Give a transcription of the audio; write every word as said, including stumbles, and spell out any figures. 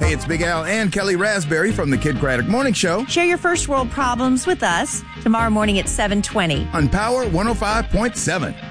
Hey, it's Big Al and Kelly Raspberry from the Kid Craddock Morning Show. Share your first world problems with us tomorrow morning at seven twenty on Power one oh five point seven.